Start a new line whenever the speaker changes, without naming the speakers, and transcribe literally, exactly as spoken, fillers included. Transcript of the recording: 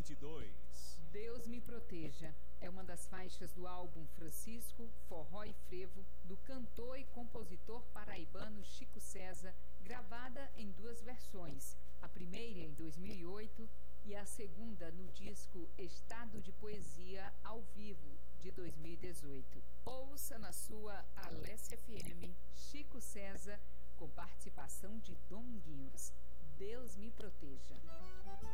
vinte e dois.
Deus Me Proteja é uma das faixas do álbum Francisco, Forró e Frevo, do cantor e compositor paraibano Chico César, gravada em duas versões, a primeira em dois mil e oito e a segunda no disco Estado de Poesia ao Vivo, de dois mil e dezoito. Ouça na sua Alessia F M, Chico César, com participação de Dominguinhos. Deus Me Proteja.